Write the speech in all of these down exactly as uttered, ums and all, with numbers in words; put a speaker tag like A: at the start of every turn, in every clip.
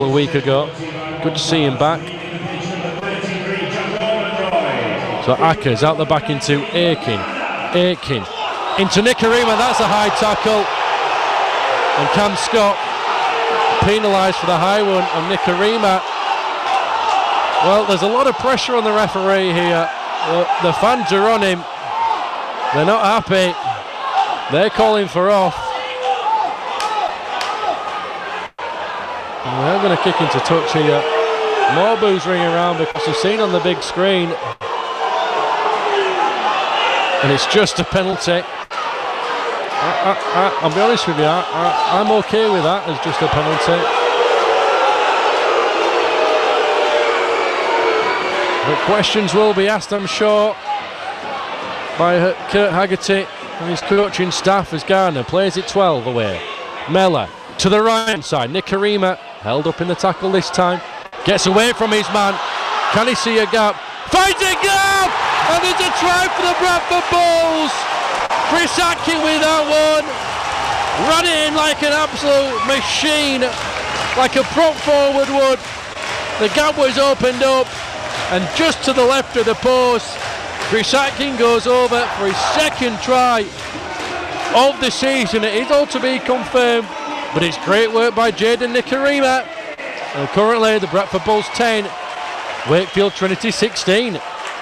A: a week ago. Good to see him back. So Akers out the back into Akin. Akin into Nikorima. That's a high tackle. And Cam Scott penalised for the high one on Nikorima. Well, there's a lot of pressure on the referee here. The, the fans are on him. They're not happy. They're calling for off. And they're going to kick into touch here. More boos ringing around because they're seen on the big screen. And it's just a penalty. I, I, I, I'll be honest with you, I, I, I'm okay with that as just a penalty. But questions will be asked, I'm sure, by Kurt Haggerty and his coaching staff as Gardner plays it twelve away. Mellor to the right side. Nikorima held up in the tackle this time. Gets away from his man. Can he see a gap? Finds a gap! And there's a try for the Bradford Bulls. Chris Atkin with that one. Ran it in like an absolute machine, like a prop forward would. The gap was opened up, and just to the left of the post, Chris Atkin goes over for his second try of the season. It is all to be confirmed, but it's great work by Jaden Nikorima. And currently the Bradford Bulls ten, Wakefield Trinity sixteen.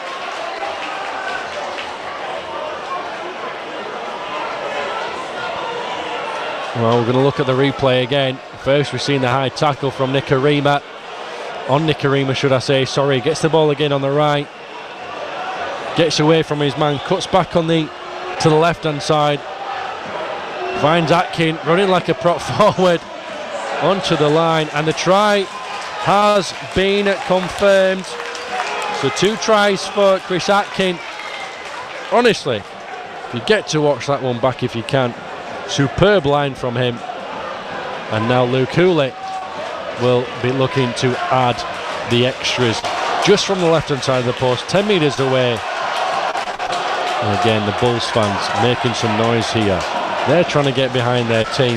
A: Well, we're going to look at the replay again. First, we've seen the high tackle from Nikorima. On Nikorima, should I say. Sorry, gets the ball again on the right. Gets away from his man, cuts back on the to the left-hand side. Finds Atkin, running like a prop forward, onto the line. And the try has been confirmed. So two tries for Chris Atkin. Honestly, if you get to watch that one back if you can, superb line from him. And now Luke Hooley will be looking to add the extras just from the left hand side of the post, ten metres away. And again, the Bulls fans making some noise here. They're trying to get behind their team.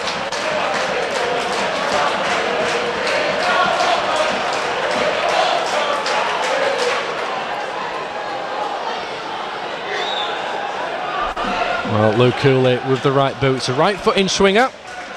A: Well, Luke Cooley with the right boots, a right foot in swinger.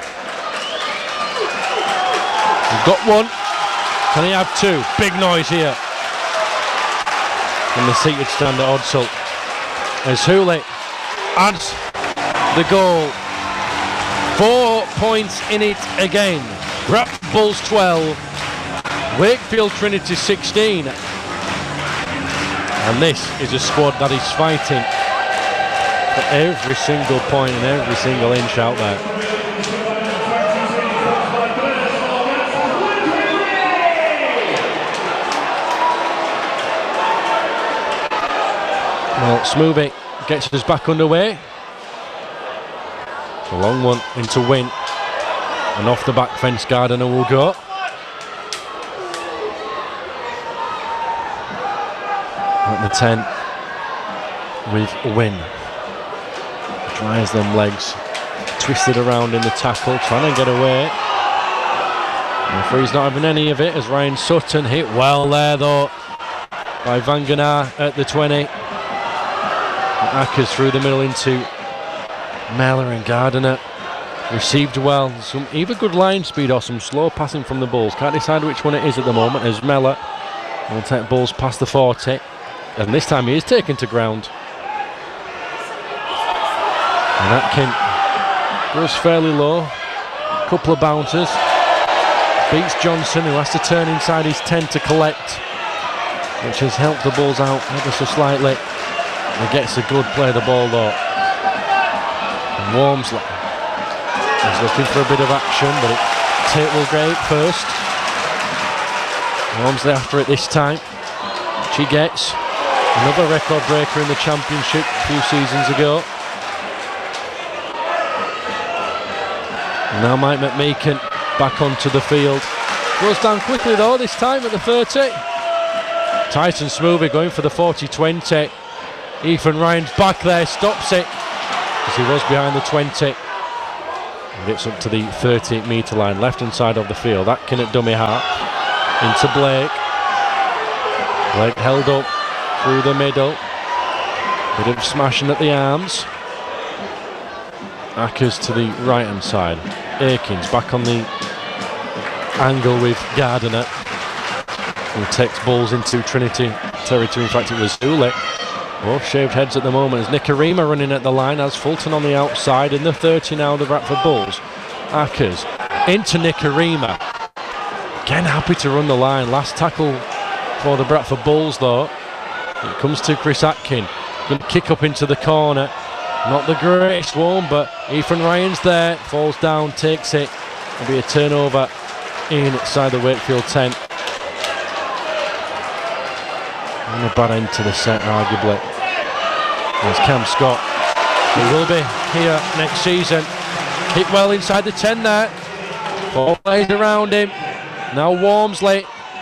A: We've got one. Can he have two? Big noise here from the seated stand at Odsal as Hooley adds the goal. Four points in it again. Bradford Bulls twelve, Wakefield Trinity sixteen. And this is a squad that is fighting for every single point and every single inch out there. Well, Smoothy gets us back underway. A long one into Win, and off the back fence Gardner will go. At the ten with Win. Tries them legs, twisted around in the tackle, trying to get away. The referee's not having any of it as Ryan Sutton hit well there though by Vanganar at the twenty. Akers through the middle into Mellor, and Gardner received well. Some either good line speed or some slow passing from the Bulls. Can't decide which one it is at the moment as Mellor will take Bulls past the forty, and this time he is taken to ground. And Atkin goes fairly low, couple of bounces, beats Johnson, who has to turn inside his ten to collect, which has helped the Bulls out ever so slightly. He gets a good play of the ball though. And Wormsley is looking for a bit of action, but it, Tate will get it first. Wormsley after it this time, which he gets. Another record breaker in the championship a few seasons ago. And now Mike McMeekin back onto the field. Goes down quickly though, this time at the thirty. Tyson Smoothy going for the forty twenty. Ethan Ryan's back there, stops it, as he was behind the twenty. Gets up to the thirty metre line, left hand side of the field. Atkin at dummy half. Into Blake. Blake held up through the middle. Bit of smashing at the arms. Akers to the right hand side. Aikins back on the angle with Gardiner, who takes balls into Trinity territory. In fact, it was Ule. Both shaved heads at the moment as Nicarima running at the line, as Fulton on the outside in the thirty now, the Bradford Bulls. Akers into Nicarima. Again happy to run the line. Last tackle for the Bradford Bulls though. It comes to Chris Atkin. Good kick up into the corner. Not the greatest one, but Ethan Ryan's there. Falls down, takes it. It'll be a turnover inside the Wakefield ten. And a bad end to the set, arguably. There's Cam Scott. He will be here next season. Hit well inside the ten there. Four players around him. Now Walmsley.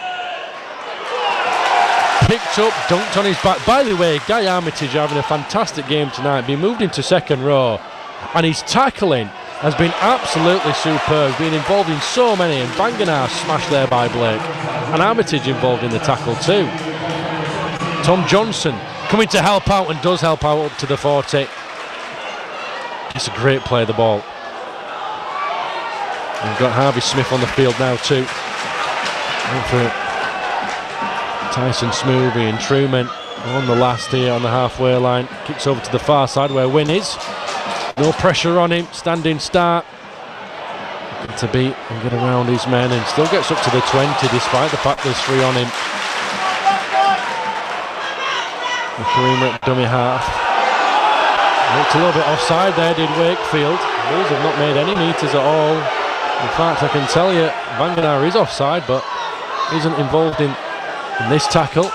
A: Picked up, dunked on his back. By the way, Guy Armitage having a fantastic game tonight. Been moved into second row. And his tackling has been absolutely superb. Been involved in so many. And Banganar smashed there by Blake. And Armitage involved in the tackle too. Tom Johnson coming to help out and does help out up to the forty. It's a great play of the ball. We've got Harvey Smith on the field now too. Going for Tyson Smoothy and Truman on the last here on the halfway line. Kicks over to the far side where Wynn is. No pressure on him, standing start. Looking to beat and get around his men, and still gets up to the twenty despite the fact there's three on him. Karima at dummy half. Looked a little bit offside there, did Wakefield. Bulls have not made any meters at all. In fact, I can tell you, Banganar is offside, but isn't involved in, in this tackle.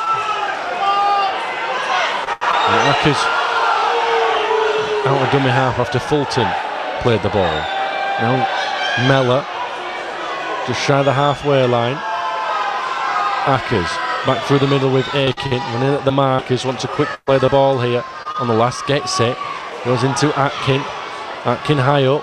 A: Akers out of dummy half after Fulton played the ball. Now Mellor just shy of the halfway line. Akers back through the middle with Aiken, running at the markers, wants to quick play the ball here on the last gets it. Goes into Atkin. Atkin high up.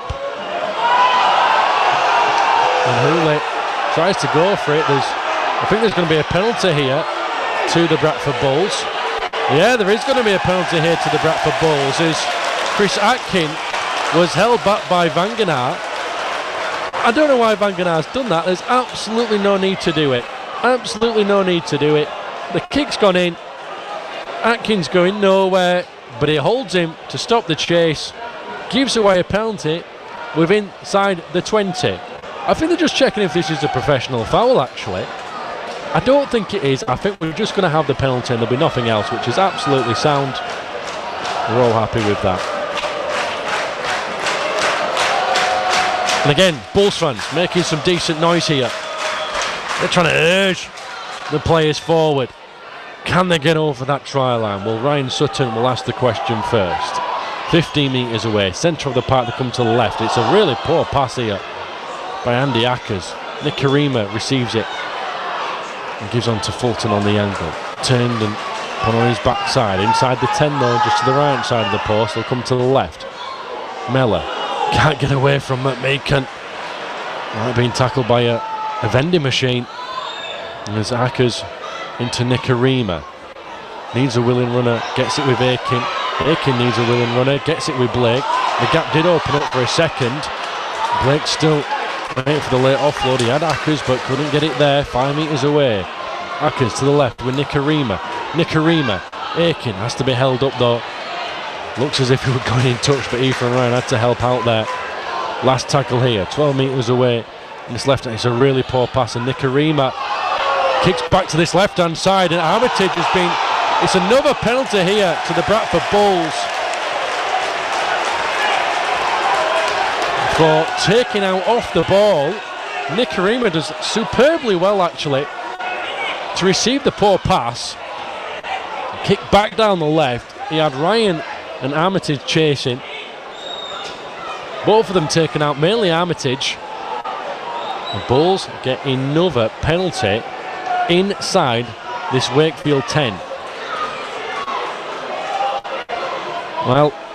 A: And Hule tries to go for it. There's, I think there's going to be a penalty here to the Bradford Bulls. Yeah, there is going to be a penalty here to the Bradford Bulls as Chris Atkin was held back by Vanganar. I don't know why Vanganar's done that. There's absolutely no need to do it. Absolutely no need to do it. The kick's gone in. Atkins going nowhere, but he holds him to stop the chase. Gives away a penalty within inside the twenty. I think they're just checking if this is a professional foul actually. I don't think it is. I think we're just going to have the penalty and there'll be nothing else, which is absolutely sound. We're all happy with that. And again, Bulls fans making some decent noise here. They're trying to urge the players forward. Can they get over that try line? Well, Ryan Sutton will ask the question first. fifteen metres away, centre of the park, they come to the left. It's a really poor pass here by Andy Akers. Nicarima receives it and gives on to Fulton on the angle. Turned and put on his backside. Inside the ten though, just to the right side of the post. They'll come to the left. Mellor can't get away from McMeekan. Right, being tackled by a A vending machine. There's Akers into Nicarima. Needs a willing runner, gets it with Aiken. Aiken needs a willing runner, gets it with Blake. The gap did open up for a second. Blake still waiting for the late offload. He had Akers but couldn't get it there. Five metres away. Akers to the left with Nicarima. Nicarima. Aiken has to be held up though. Looks as if he were going in touch, but Ethan Ryan had to help out there. Last tackle here, twelve metres away. And this left hand, it's a really poor pass, and Nicarima kicks back to this left hand side, and Armitage has been, it's another penalty here to the Bradford Bulls for taking out off the ball. Nicarima does superbly well actually to receive the poor pass, kick back down the left. He had Ryan and Armitage chasing, both of them taken out, mainly Armitage. The Bulls get another penalty inside this Wakefield ten. Well,